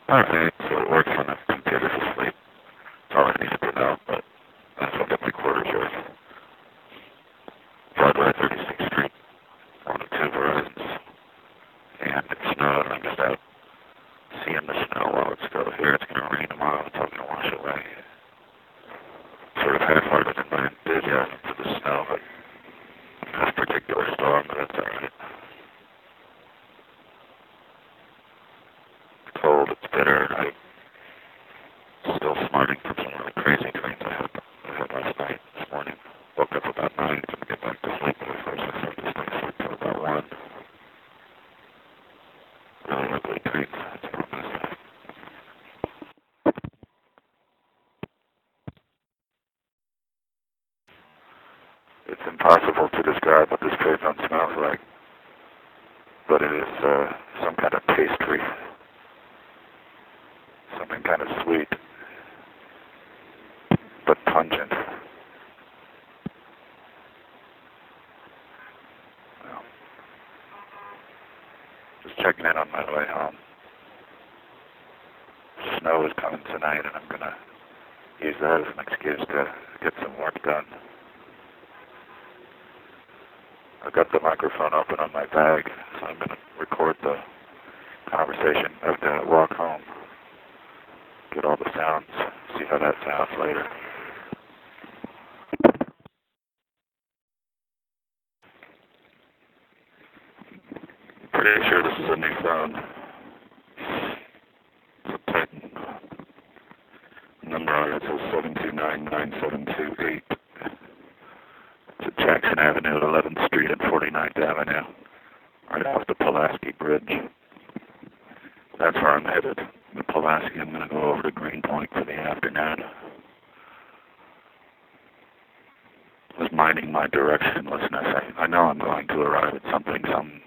Okay, so it works on the computer to sleep. That's all I need to know, but that's what got my quarters yours. Broadway 36th Street, one of two Verizons. And it snowed, and I'm just out seeing the snow while it's still here. It's going to rain tomorrow. It's all going to wash away. Sort of half-hearted in my enthusiasm for the snow, but this particular storm, but that's alright. It's cold, it's bitter, and I'm still smarting from some really crazy dreams I had last night, this morning. Woke up about 9, couldn't get back to sleep, but of course I started to stay asleep till about 1. Really ugly dreams, that's what I'm going to say. It's impossible to describe what this pavement smells like, but it is some kind of pastry, something kind of sweet, but pungent. Well, just checking in on my way home. Snow is coming tonight, and I'm going to use that as an excuse to get some work done. I've got the microphone open on my bag, so I'm going to record the conversation of the walk home. Get all the sounds, see how that sounds later. Pretty sure this is a new phone. It's a Titan. Number on it says 7299728. It's at Jackson Avenue at 11th Street and 49th Avenue, right off the Pulaski Bridge. That's where I'm headed. The Pulaski, I'm going to go over to Greenpoint for the afternoon. I was minding my directionlessness. I know I'm going to arrive at something some